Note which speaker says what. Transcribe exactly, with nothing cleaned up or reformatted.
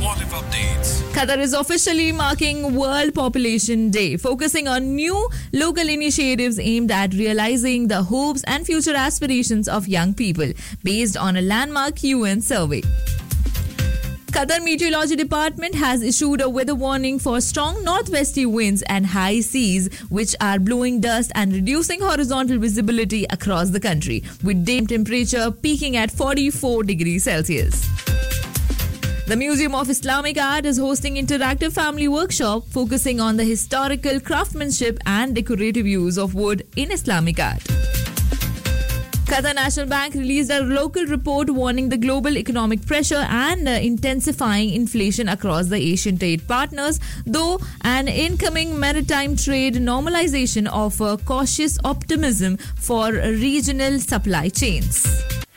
Speaker 1: Automotive Updates.
Speaker 2: Qatar is officially marking World Population Day, focusing on new local initiatives aimed at realizing the hopes and future aspirations of young people, based on a landmark U N survey. Qatar Meteorology Department has issued a weather warning for strong northwesterly winds and high seas, which are blowing dust and reducing horizontal visibility across the country, with day temperature peaking at forty-four degrees Celsius. The Museum of Islamic Art is hosting interactive family workshop focusing on the historical craftsmanship and decorative use of wood in Islamic art. Qatar National Bank released a local report warning the global economic pressure and uh, intensifying inflation across the Asian trade partners, though an incoming maritime trade normalization offers cautious optimism for regional supply chains.